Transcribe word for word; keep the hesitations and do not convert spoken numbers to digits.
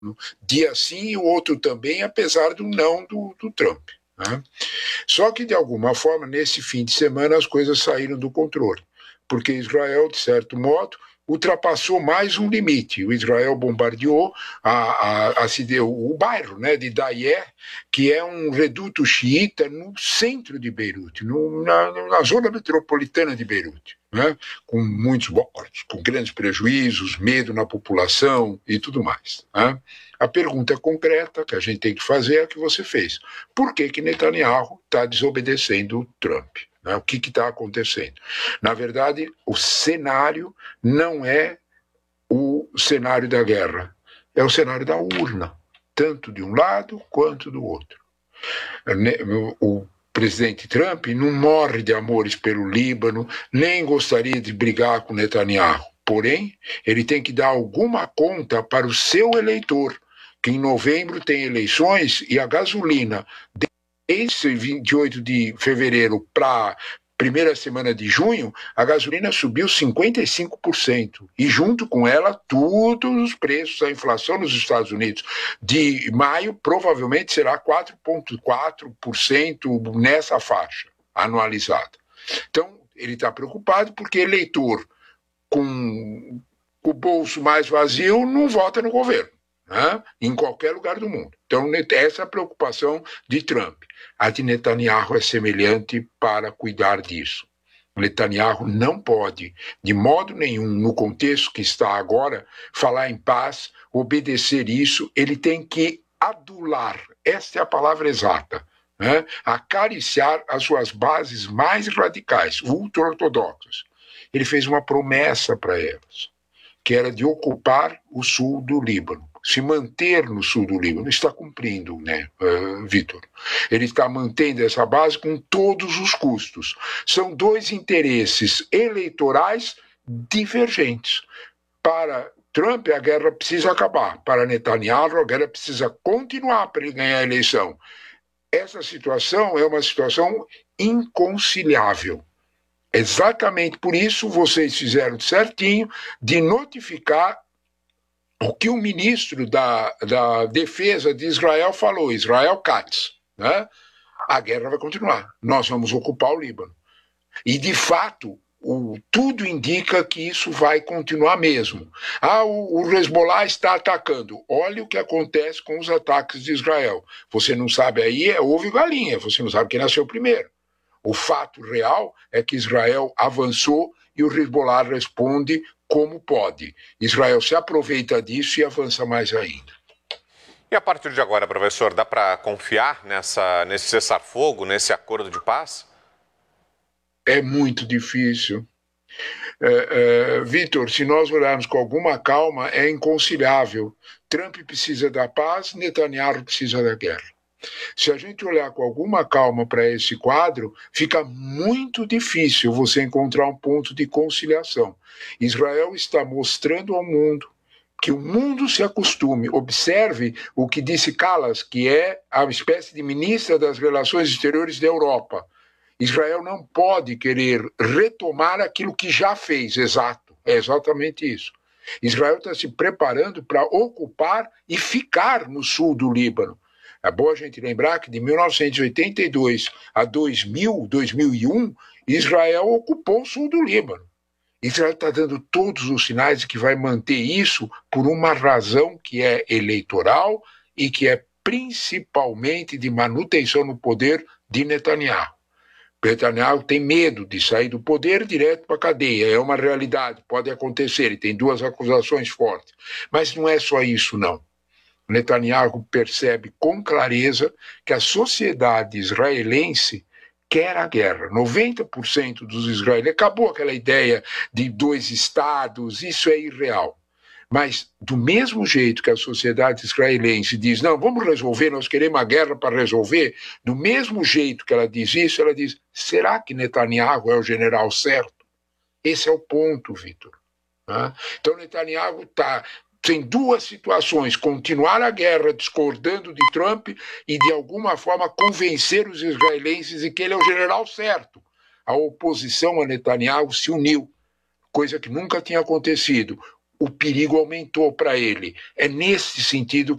dia sim e o outro também, apesar do não do, do Trump. Né? Só que, de alguma forma, nesse fim de semana, as coisas saíram do controle, porque Israel, de certo modo, ultrapassou mais um limite. O Israel bombardeou a, a, a, o bairro, né, de Dayer, que é um reduto xiita no centro de Beirute, no, na, na zona metropolitana de Beirute, né, com muitos mortos, com grandes prejuízos, medo na população e tudo mais. Né? A pergunta concreta que a gente tem que fazer é a que você fez. Por que que Netanyahu está desobedecendo o Trump? Né? O que está acontecendo? Na verdade, o cenário não é o cenário da guerra, é o cenário da urna, tanto de um lado quanto do outro. O presidente Trump não morre de amores pelo Líbano, nem gostaria de brigar com Netanyahu. Porém, ele tem que dar alguma conta para o seu eleitor, que em novembro tem eleições e a gasolina, desde vinte e oito de fevereiro para primeira semana de junho, a gasolina subiu cinquenta e cinco por cento. E junto com ela, todos os preços, a inflação nos Estados Unidos de maio provavelmente será quatro vírgula quatro por cento nessa faixa anualizada. Então, ele está preocupado porque eleitor com o bolso mais vazio não vota no governo. Né? Em qualquer lugar do mundo. Então, essa é a preocupação de Trump. A de Netanyahu é semelhante para cuidar disso. Netanyahu não pode, de modo nenhum, no contexto que está agora, falar em paz, obedecer isso, ele tem que adular, esta é a palavra exata, né? Acariciar as suas bases mais radicais, ultra-ortodoxas. Ele fez uma promessa para elas, que era de ocupar o sul do Líbano, se manter no sul do Líbano. Está cumprindo, né, uh, Vitor? Ele está mantendo essa base com todos os custos. São dois interesses eleitorais divergentes. Para Trump, a guerra precisa acabar. Para Netanyahu, a guerra precisa continuar para ele ganhar a eleição. Essa situação é uma situação inconciliável. Exatamente por isso vocês fizeram certinho de notificar o que o ministro da, da Defesa de Israel falou, Israel Katz, né? A guerra vai continuar, nós vamos ocupar o Líbano. E, de fato, o, tudo indica que isso vai continuar mesmo. Ah, o, o Hezbollah está atacando. Olha o que acontece com os ataques de Israel. Você não sabe aí, é ovo e galinha, você não sabe quem nasceu primeiro. O fato real é que Israel avançou e o Hezbollah responde como pode. Israel se aproveita disso e avança mais ainda. E a partir de agora, professor, dá para confiar nessa, nesse cessar-fogo, nesse acordo de paz? É muito difícil. É, é, Vitor, se nós olharmos com alguma calma, é inconciliável. Trump precisa da paz, Netanyahu precisa da guerra. Se a gente olhar com alguma calma para esse quadro, fica muito difícil você encontrar um ponto de conciliação. Israel está mostrando ao mundo que o mundo se acostume. Observe o que disse Kallas, que é a espécie de ministra das Relações Exteriores da Europa. Israel não pode querer retomar aquilo que já fez, exato. É exatamente isso. Israel está se preparando para ocupar e ficar no sul do Líbano. É bom a gente lembrar que de mil novecentos e oitenta e dois a dois mil, dois mil e um, Israel ocupou o sul do Líbano. Israel está dando todos os sinais de que vai manter isso por uma razão que é eleitoral e que é principalmente de manutenção no poder de Netanyahu. Netanyahu tem medo de sair do poder direto para a cadeia, é uma realidade, pode acontecer, ele tem duas acusações fortes. Mas não é só isso, não. Netanyahu percebe com clareza que a sociedade israelense quer a guerra. noventa por cento dos israelenses, acabou aquela ideia de dois estados, isso é irreal. Mas, do mesmo jeito que a sociedade israelense diz, não, vamos resolver, nós queremos a guerra para resolver, do mesmo jeito que ela diz isso, ela diz, será que Netanyahu é o general certo? Esse é o ponto, Vitor. Então, Netanyahu está... Tem duas situações, continuar a guerra discordando de Trump e, de alguma forma, convencer os israelenses de que ele é o general certo. A oposição a Netanyahu se uniu, coisa que nunca tinha acontecido. o perigo aumentou para ele. É nesse sentido